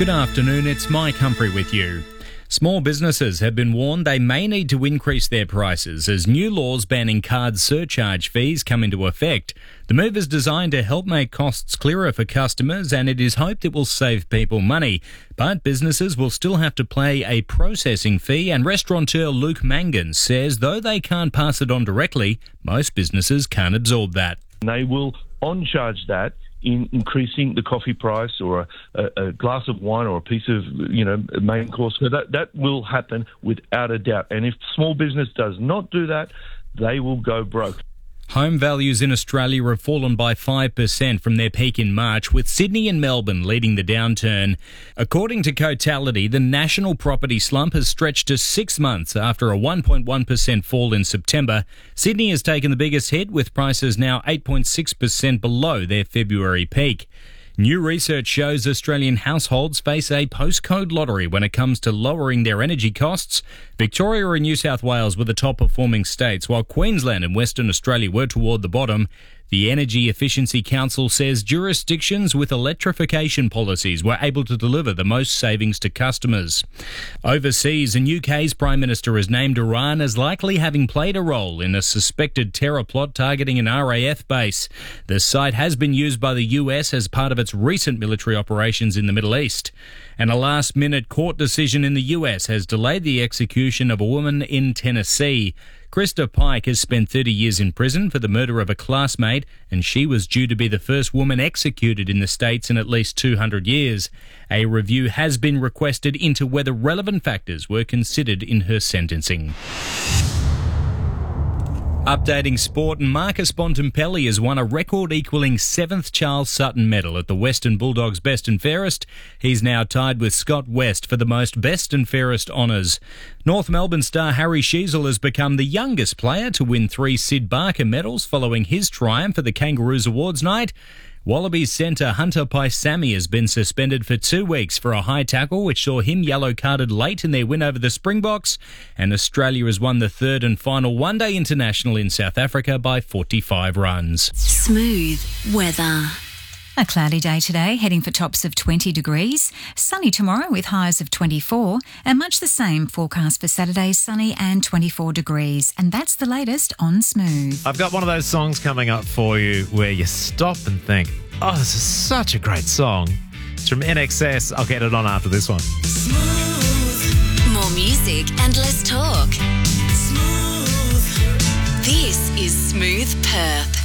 Good afternoon, it's Mike Humphrey with you. Small businesses have been warned they may need to increase their prices as new laws banning card surcharge fees come into effect. The move is designed to help make costs clearer for customers, and it is hoped it will save people money. But businesses will still have to pay a processing fee, and restaurateur Luke Mangan says though they can't pass it on directly, most businesses can't absorb that. They will on-charge that in increasing the coffee price or a glass of wine or a piece of, main course. So that will happen without a doubt. And if small business does not do that, they will go broke. Home values in Australia have fallen by 5% from their peak in March, with Sydney and Melbourne leading the downturn. According to Cotality, the national property slump has stretched to 6 months after a 1.1% fall in September. Sydney has taken the biggest hit, with prices now 8.6% below their February peak. New research shows Australian households face a postcode lottery when it comes to lowering their energy costs. Victoria and New South Wales were the top performing states, while Queensland and Western Australia were toward the bottom. The Energy Efficiency Council says jurisdictions with electrification policies were able to deliver the most savings to customers. Overseas, the UK's Prime Minister has named Iran as likely having played a role in a suspected terror plot targeting an RAF base. The site has been used by the US as part of its recent military operations in the Middle East. And a last-minute court decision in the US has delayed the execution of a woman in Tennessee. Krista Pike has spent 30 years in prison for the murder of a classmate, and she was due to be the first woman executed in the States in at least 200 years. A review has been requested into whether relevant factors were considered in her sentencing. Updating sport, Marcus Bontempelli has won a record-equalling 7th Charles Sutton medal at the Western Bulldogs Best and Fairest. He's now tied with Scott West for the most Best and Fairest honours. North Melbourne star Harry Sheezel has become the youngest player to win 3 Sid Barker medals following his triumph at the Kangaroos Awards night. Wallabies centre Hunter Paisami has been suspended for 2 weeks for a high tackle which saw him yellow-carded late in their win over the Springboks, and Australia has won the 3rd and final one-day international in South Africa by 45 runs. Smooth weather. A cloudy day today, heading for tops of 20 degrees. Sunny tomorrow with highs of 24, and much the same forecast for Saturday, sunny and 24 degrees. And that's the latest on Smooth. I've got one of those songs coming up for you where you stop and think, oh, this is such a great song. It's from NXS. I'll get it on after this one. Smooth. More music and less talk. Smooth. This is Smooth Perth.